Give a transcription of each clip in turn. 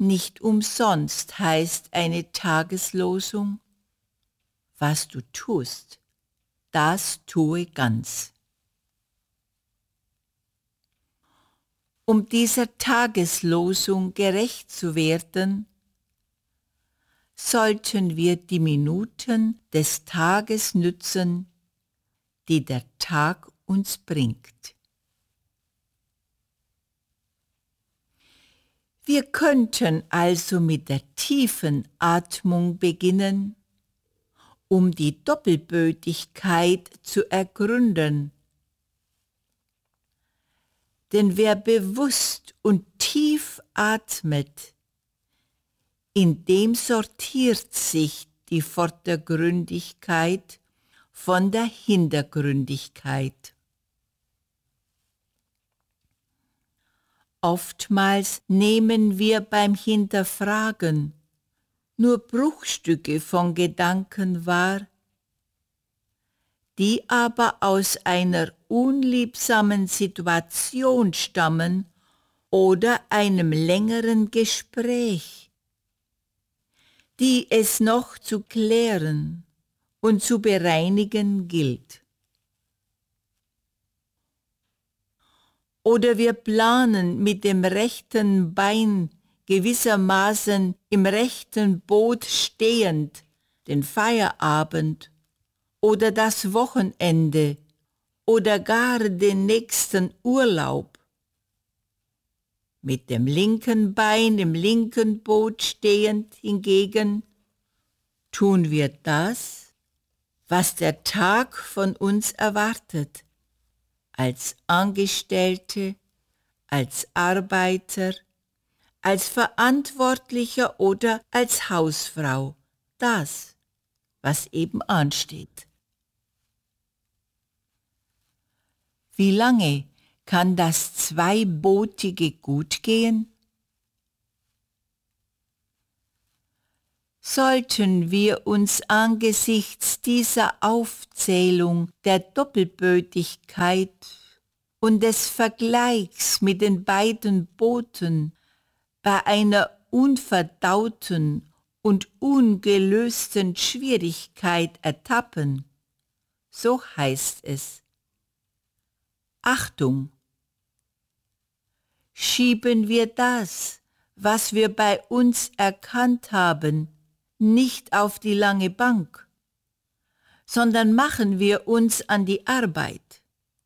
Nicht umsonst heißt eine Tageslosung: Was du tust, das tue ganz. Um dieser Tageslosung gerecht zu werden, sollten wir die Minuten des Tages nützen, die der Tag uns bringt. Wir könnten also mit der tiefen Atmung beginnen, um die Doppelbödigkeit zu ergründen. Denn wer bewusst und tief atmet, in dem sortiert sich die Vordergründigkeit von der Hintergründigkeit. Oftmals nehmen wir beim Hinterfragen nur Bruchstücke von Gedanken wahr, die aber aus einer unliebsamen Situation stammen oder einem längeren Gespräch, die es noch zu klären und zu bereinigen gilt. Oder wir planen mit dem rechten Bein gewissermaßen im rechten Boot stehend den Feierabend oder das Wochenende oder gar den nächsten Urlaub. Mit dem linken Bein im linken Boot stehend hingegen tun wir das, was der Tag von uns erwartet, als Angestellte, als Arbeiter, als Verantwortlicher oder als Hausfrau, das, was eben ansteht. Wie lange kann das Zweibootige gut gehen? Sollten wir uns angesichts dieser Aufzählung der Doppelbödigkeit und des Vergleichs mit den beiden Booten bei einer unverdauten und ungelösten Schwierigkeit ertappen, so heißt es: Achtung! Schieben wir das, was wir bei uns erkannt haben, nicht auf die lange Bank, sondern machen wir uns an die Arbeit.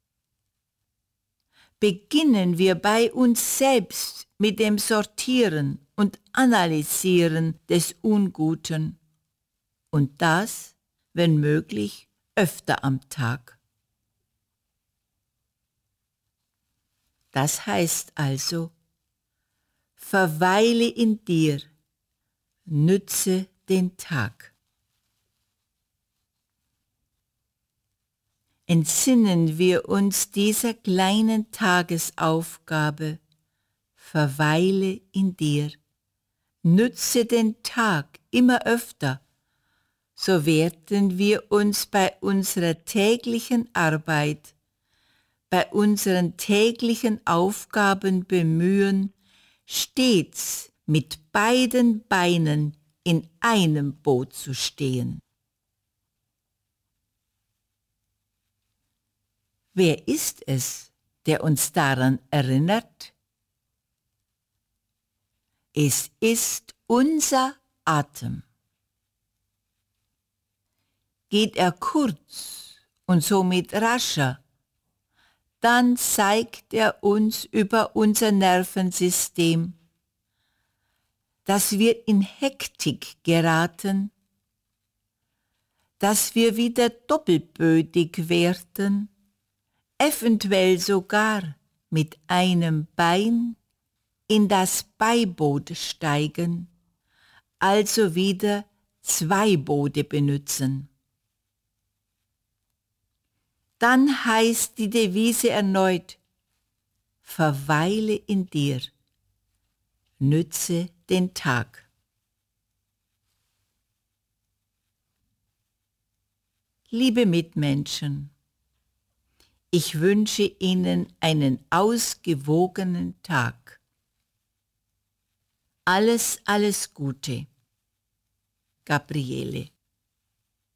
Beginnen wir bei uns selbst mit dem Sortieren und Analysieren des Unguten und das, wenn möglich, öfter am Tag. Das heißt also, verweile in dir, nütze den Tag. Entsinnen wir uns dieser kleinen Tagesaufgabe, verweile in dir, nütze den Tag immer öfter, so werden wir uns bei unserer täglichen Arbeit, bei unseren täglichen Aufgaben bemühen, stets mit beiden Beinen in einem Boot zu stehen. Wer ist es, der uns daran erinnert? Es ist unser Atem. Geht er kurz und somit rascher, dann zeigt er uns über unser Nervensystem, dass wir in Hektik geraten, dass wir wieder doppelbödig werden, eventuell sogar mit einem Bein in das Beiboot steigen, also wieder zwei Boote benutzen. Dann heißt die Devise erneut: Verweile in dir, nütze den Tag. Liebe Mitmenschen, ich wünsche Ihnen einen ausgewogenen Tag. Alles, alles Gute. Gabriele.